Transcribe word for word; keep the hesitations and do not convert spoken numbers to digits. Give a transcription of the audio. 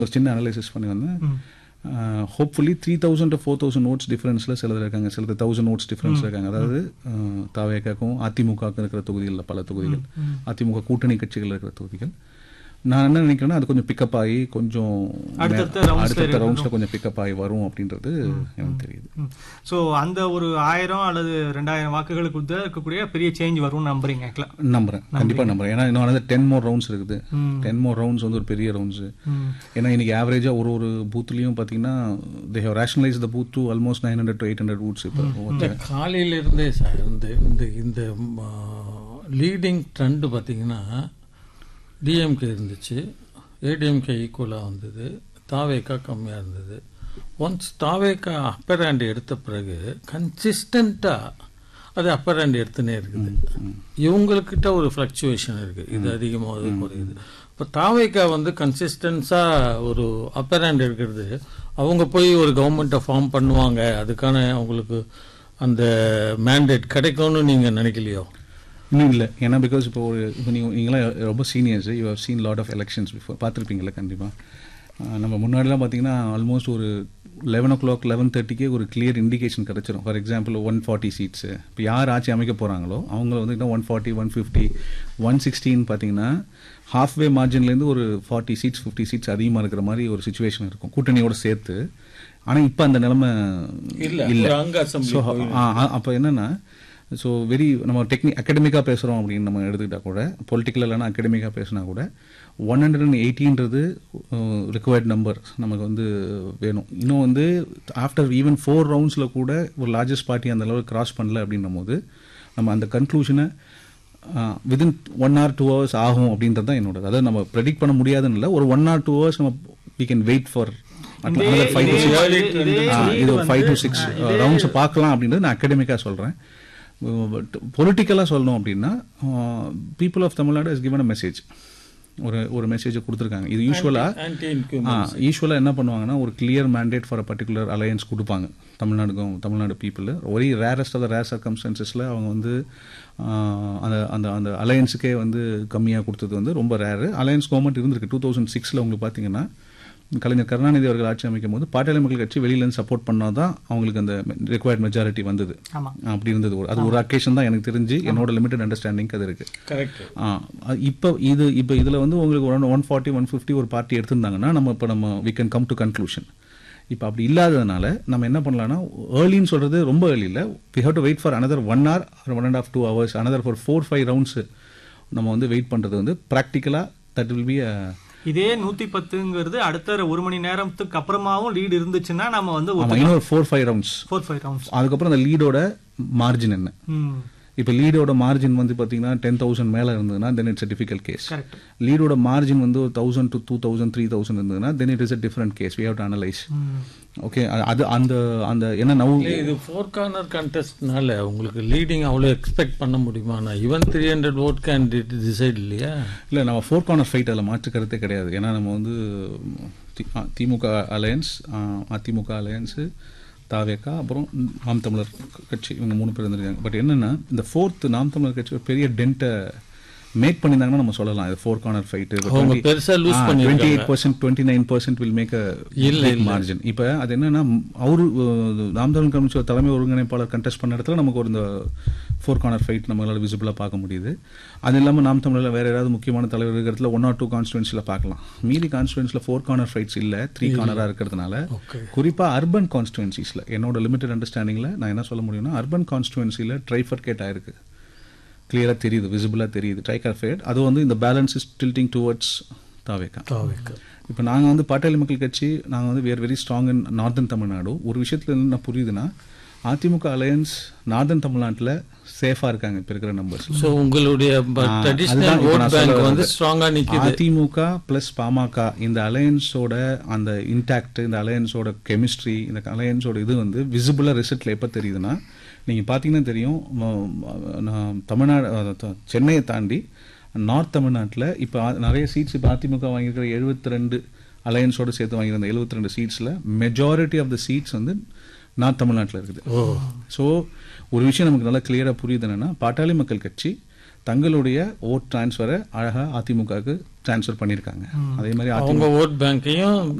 ஒரு சின்ன அனலைசிஸ் பண்ணி வந்தேன். Hopefully three thousand to four thousand oats டிஃபரன்ஸில் சிலர் இருக்காங்க, சிலர் தௌசண்ட் ஓட்ஸ் டிஃபரன்ஸில் இருக்காங்க. அதாவது தாவேக்காக்கும் அதிமுகவுக்கும் இருக்கிற தொகுதிகளில் பல தொகுதிகள், அதிமுக கூட்டணி கட்சிகள் இருக்கிற தொகுதிகள். நான் என்ன நினைக்கிறேன்னா அது கொஞ்சம் பிக்கப் ஆகி கொஞ்சம் அடுத்தடுத்த ரவுண்ட்ஸில் கொஞ்சம் பிக்கப் ஆகி வரும் அப்படின்றது எனக்கு தெரியுது. ஸோ அந்த ஒரு ஆயிரம் அல்லது ரெண்டாயிரம் வாக்குகளுக்கு இருக்கக்கூடிய பெரிய சேஞ்ச் வரும்னு நம்புறீங்க? நம்புறேன், கண்டிப்பாக நம்புறேன். ஏன்னா இன்னும் வந்து டென் மோர் ரவுண்ட்ஸ் இருக்குது. டென் மோர் ரவுண்ட்ஸ் வந்து ஒரு பெரிய ரவுண்ட்ஸ். ஏன்னா இன்னைக்கு ஆவரேஜாக ஒரு ஒரு பூத்துலையும் பார்த்தீங்கன்னா they have rationalise the booth to almost nine hundred to eight hundred booths. இப்போ காலையிலிருந்தே சார் இந்த இந்த இந்த லீடிங் ட்ரெண்டு பார்த்தீங்கன்னா டிஎம்கே இருந்துச்சு, ஏடிஎம்கே ஈக்குவலாக வந்தது, தாவேக்கா கம்மியாக இருந்தது. ஒன்ஸ் தாவேக்கா அப்பர் ஹேண்ட் எடுத்த பிறகு கன்சிஸ்டண்ட்டாக அது அப்பர் ஹேண்ட் எடுத்துனே இருக்குது. இவங்கக்கிட்ட ஒரு ஃப்ளக்சுவேஷன் இருக்குது, இது அதிகமாக குறையுது. இப்போ தாவேக்கா வந்து கன்சிஸ்டன்ஸாக ஒரு அப்பர் ஹேண்ட் எடுக்கிறது, அவங்க போய் ஒரு கவர்மெண்ட்டை ஃபார்ம் பண்ணுவாங்க, அதுக்கான அவங்களுக்கு அந்த மேண்டேட் கிடைக்கும்னு நீங்கள் நினைக்கலையோ? இன்னும் இல்லை. ஏன்னா பிகாஸ் இப்போ ஒரு இப்போ நீங்கள் நீங்களாம் ரொம்ப seniors, you have seen lot of elections before, பார்த்துருப்பீங்களா கண்டிப்பாக. நம்ம முன்னாடிலாம் பார்த்தீங்கன்னா ஆல்மோஸ்ட் ஒரு லெவன் ஓ கிளாக் லெவன் தேர்ட்டிக்கே ஒரு கிளியர் இண்டிகேஷன் கிடச்சிரும். For example one forty seeds இப்போ யார் ஆட்சி அமைக்க போகிறாங்களோ அவங்கள வந்து one forty one fifty one சிக்ஸ்டின்னு பார்த்தீங்கன்னா ஹாஃப்வே மார்ஜின்லேருந்து ஒரு ஃபார்ட்டி சீட்ஸ் ஃபிஃப்டி சீட்ஸ் அதிகமாக இருக்கிற மாதிரி ஒரு சுச்சுவேஷன் இருக்கும் கூட்டணியோடு சேர்த்து. ஆனால் இப்போ அந்த நிலைமை இல்லை. ஸோ அப்போ என்னென்னா, ஸோ வெரி நம்ம டெக்னிக் அகடமிக்காக பேசுகிறோம் அப்படின்னு நம்ம எடுத்துக்கிட்டால் கூட, பொலிட்டிக்கல் இல்லைனா அகடமிக்காக பேசினா கூட one hundred and எயிட்டின்றது required number நமக்கு வந்து வேணும். இன்னும் வந்து ஆஃப்டர் ஈவன் ஃபோர் ரவுண்ட்ஸில் கூட ஒரு லார்ஜஸ்ட் பார்ட்டி அந்த லெவலுக்கு கிராஸ் பண்ணல அப்படின்னும் போது நம்ம அந்த கன்க்ளூஷனை within one R two hours ஆகும் அப்படின்றது தான் என்னோட. அதாவது நம்ம ப்ரெடிக்ட் பண்ண முடியாதுன்னு இல்லை, ஒரு ஒன் ஆர் டூ ஹவர்ஸ் நம்ம வி கேன் வெயிட் ஃபார் இது ஃபைவ் டு சிக்ஸ் ரவுண்ட்ஸை பார்க்கலாம் அப்படின்றது நான் அகடமிக்காக சொல்கிறேன். பட் பொலிட்டிக்கலாக சொல்லணும் அப்படின்னா people of Tamil Nadu is given a message, ஒரு ஒரு மெசேஜை கொடுத்துருக்காங்க. இது யூஸ்வலாக யூஸ்வலாக என்ன பண்ணுவாங்கன்னா ஒரு clear mandate for a particular alliance கொடுப்பாங்க தமிழ்நாடுக்கும். Tamil Nadu people very rarest of the rare சர்க்கம்ஸ்டன்சஸில் அவங்க வந்து அந்த அந்த அந்த அலையன்ஸுக்கே வந்து கம்மியாக கொடுத்தது வந்து ரொம்ப ரேரு. அலையன்ஸ் கவர்மெண்ட் இருந்திருக்கு. டூ தௌசண்ட் சிக்ஸில் உங்களுக்கு பார்த்தீங்கன்னா கலைஞர் கருணாநிதி அவர்கள் ஆட்சி அமைக்கும் போது பாட்டாளி மக்கள் கட்சி வெளியிலேருந்து சப்போர்ட் பண்ணால் தான் அவங்களுக்கு அந்த ரிக்வயர்ட் மெஜாரிட்டி வந்தது. அப்படி இருந்தது. அது ஒரு அக்கேஷன் தான் எனக்கு தெரிஞ்சு, என்னோட லிமிடெட் அண்டர்ஸ்டாண்டிங் அது இருக்கு. இப்போ இது இப்போ இதில் வந்து உங்களுக்கு one one forty one fifty ஒரு பார்ட்டி எடுத்திருந்தாங்கன்னா நம்ம இப்போ நம்ம we can come to conclusion. இப்போ அப்படி இல்லாததுனால நம்ம என்ன பண்ணலாம்னா, ஏர்லின்னு சொல்கிறது ரொம்ப ஏர்லி இல்லை, we have to wait for another one hour one and half two hours another for four five rounds நம்ம வந்து வெயிட் பண்ணுறது வந்து ப்ராக்டிக்கலாக தட் வில் பி அ. இதே நூத்தி பத்துங்கிறது அடுத்த ஒரு மணி நேரத்துக்கு அப்புறமாவும் லீடு இருந்துச்சுன்னா நம்ம வந்து இன்னொரு four five rounds four five rounds அதுக்கப்புறம் அந்த லீடோட மார்ஜின் என்ன. இப்போ லீடோட மார்ஜின் வந்து பார்த்தீங்கன்னா டென் தௌசண்ட் மேலே இருந்ததுன்னா then it's a difficult case. லீடோட margin வந்து ஒரு thousand to two thousand three thousand இருந்ததுன்னா then it is a different case. We have to analyse. Okay, அது அந்த அந்த என்ன நவ் இது ஃபோர் கார்னர் கண்டெஸ்ட்னால உங்களுக்கு லீடிங் அவ்வளோ எக்ஸ்பெக்ட் பண்ண முடியுமா? நான் even three hundred vote candidate decide இல்லையா? இல்லை, நம்ம ஃபோர் கார்னர் ஃபைட் அதில் மாற்று கருத்தே கிடையாது. ஏன்னா நம்ம வந்து திமுக அலையன்ஸ், அதிமுக அலையன்ஸு, தாவேக்கா, அப்புறம் நாம் தமிழர் கட்சி, இவங்க மூணு பேர் இருந்திருக்காங்க. பட் என்னென்னா இந்த ஃபோர்த் நாம் தமிழர் கட்சி ஒரு பெரிய டென்ட்டை மேக் பண்ணியிருந்தாங்கன்னா நம்ம சொல்லலாம் இது four corner fight. Twenty eight percent twenty nine percent will make a margin. இப்போ அது என்னன்னா அவரு நாம் தமிழ் கம்யூனிஸ்ட் தலைமை ஒருங்கிணைப்பாளர் கண்டெஸ்ட் பண்ண இடத்துல நமக்கு ஒரு இந்த ஃபோர் கார்னர் ஃபைட் நம்மளால் விசிபிளாக பார்க்க முடியுது. அது இல்லாமல் நாம் தமிழில் வேறு ஏதாவது முக்கியமான தலைவர் இருக்கிறதுல ஒன் ஆர் டூ கான்ஸ்டுவன்சியில் பார்க்கலாம். மீதி கான்ஸ்டுவன்சியில் ஃபோர் கார்னர் ஃபைட்ஸ் இல்லை, த்ரீ கார்னராக இருக்கிறதுனால குறிப்பாக அர்பன் கான்ஸ்டுவன்சிஸில் என்னோட லிமிடெட் அண்டர்ஸ்டாண்டிங்கில் நான் என்ன சொல்ல முடியும்னா அர்பன் கான்ஸ்டுவன்சியில் ட்ரைஃபர்கேட் ஆயிருக்கு, கிளியராக தெரியுது, விசிபிளாக தெரியுது ட்ரைகார்ஃபேட். அது வந்து இந்த பேலன்ஸ் இஸ் டில்டிங் டுவர்ட்ஸ் தாவேக்கா. இப்போ நாங்கள் வந்து பாட்டாளி மக்கள் கட்சி நாங்கள் வந்து were very strong in northern Tamil Nadu. ஒரு விஷயத்துல என்ன புரியுதுன்னா அதிமுக அலையன்ஸ் நார்தன் தமிழ்நாட்டில் சேஃபாக இருக்காங்க இப்போ இருக்கிற நம்பர்ஸ். ஸோ உங்களுடைய அதிமுக பிளஸ் பாமக இந்த அலையன்ஸோட அந்த இன்டாக்ட், இந்த அலையன்ஸோட கெமிஸ்ட்ரி, இந்த அலையன்ஸோட இது வந்து விசிபிளாக ரிசல்ட்டில் எப்போ தெரியுதுன்னா நீங்கள் பார்த்தீங்கன்னா தெரியும். தமிழ்நாடு சென்னையை தாண்டி நார்த் தமிழ்நாட்டில் இப்போ நிறைய சீட்ஸ் இப்போ அதிமுக வாங்கியிருக்கிற எழுபத்தி ரெண்டு அலையன்ஸோடு சேர்த்து வாங்கியிருந்த எழுபத்தி ரெண்டு சீட்ஸில் மெஜாரிட்டி ஆஃப் த சீட்ஸ் வந்து நார்த் தமிழ்நாட்டில் இருக்குது. ஸோ ஒரு விஷயம் நமக்கு நல்லா கிளியராக புரியுது என்னென்னா பாட்டாளி மக்கள் கட்சி தங்களுடைய ஓட் டிரான்ஸ்ஃபரை அழகாக அதிமுகவுக்கு டிரான்ஸ்ஃபர் பண்ணியிருக்காங்க. அதே மாதிரி அவங்க ஓட் பேங்கையும்